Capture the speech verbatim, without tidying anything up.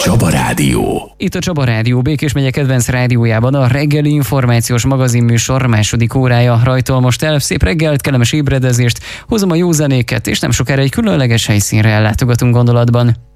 Csaba Rádió. Itt a Csaba Rádió Békés megye kedvenc rádiójában a reggeli információs magazinműsor második órája rajtol most el. Szép reggelt, kellemes ébredezést, hozom a jó zenéket, és nem sokára egy különleges helyszínre ellátogatunk gondolatban.